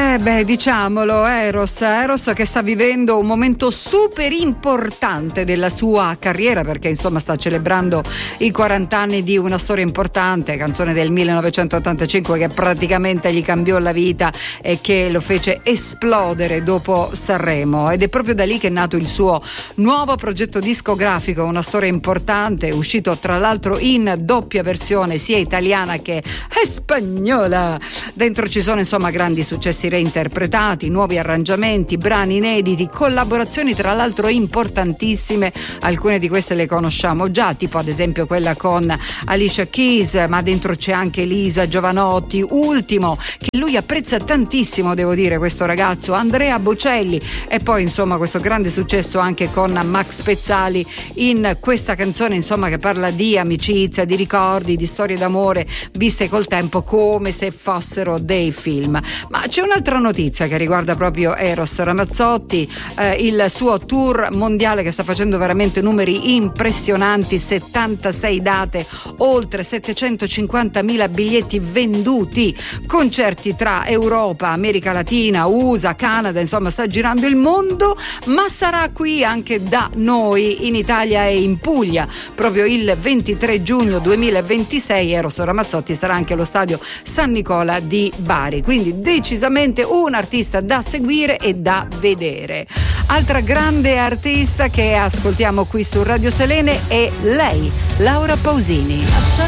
Diciamolo, Eros che sta vivendo un momento super importante della sua carriera, perché insomma sta celebrando i 40 anni di Una storia importante, canzone del 1985 che praticamente gli cambiò la vita e che lo fece esplodere dopo Sanremo, ed è proprio da lì che è nato il suo nuovo progetto discografico, Una storia importante, uscito tra l'altro in doppia versione sia italiana che spagnola. Dentro ci sono insomma grandi successi reinterpretati, nuovi arrangiamenti, brani inediti, collaborazioni tra l'altro importantissime. Alcune di queste le conosciamo già, tipo ad esempio quella con Alicia Keys, ma dentro c'è anche Elisa Giovanotti, ultimo, che lui apprezza tantissimo, devo dire, questo ragazzo, Andrea Bocelli, e poi insomma questo grande successo anche con Max Pezzali in questa canzone insomma che parla di amicizia, di ricordi, di storie d'amore viste col tempo come se fossero dei film. Ma c'è un'altra notizia che riguarda proprio Eros Ramazzotti, il suo tour mondiale che sta facendo veramente numeri impressionanti, 76 date, oltre 750.000 biglietti venduti, concerti tra Europa, America Latina, USA, Canada, insomma sta girando il mondo, ma sarà qui anche da noi in Italia e in Puglia proprio il 23 giugno 2026. Eros Ramazzotti sarà anche allo stadio San Nicola di Bari, quindi decisamente un artista da seguire e da vedere. Altra grande artista che ascoltiamo qui su Radio Selene è lei, Laura Pausini.